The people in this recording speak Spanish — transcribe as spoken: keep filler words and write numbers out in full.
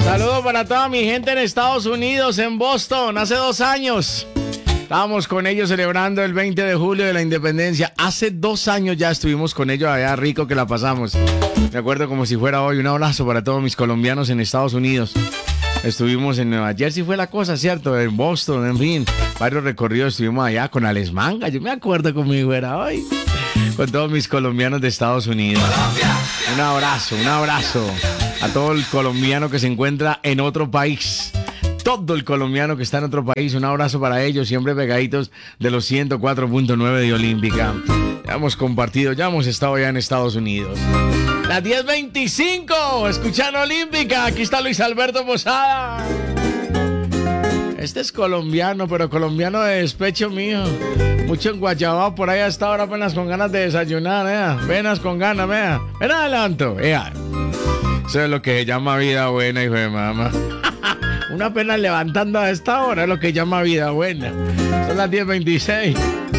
Saludos para toda mi gente en Estados Unidos, en Boston, hace dos años. Estábamos con ellos celebrando el veinte de julio de la independencia. Hace dos años ya estuvimos con ellos allá, rico que la pasamos. Me acuerdo como si fuera hoy. Un abrazo para todos mis colombianos en Estados Unidos. Estuvimos en Nueva Jersey, fue la cosa, ¿cierto? En Boston, en fin. Varios recorridos estuvimos allá con Alex Manga. Yo me acuerdo como si fuera hoy. Con todos mis colombianos de Estados Unidos. Un abrazo, un abrazo a todo el colombiano que se encuentra en otro país. Todo el colombiano que está en otro país, un abrazo para ellos, siempre pegaditos de los ciento cuatro punto nueve de Olímpica. Ya hemos compartido, ya hemos estado ya en Estados Unidos. Las diez veinticinco, escuchando Olímpica, aquí está Luis Alberto Posada. Este es colombiano, pero colombiano de despecho mío. Mucho en Guayabao, por ahí hasta ahora apenas con ganas de desayunar, ¿eh? Apenas con ganas, vea. Ven adelanto, vea. Eso es lo que se llama vida buena, hijo de mamá. Una pena levantando a esta hora es lo que llama vida buena. Son las diez veintiséis.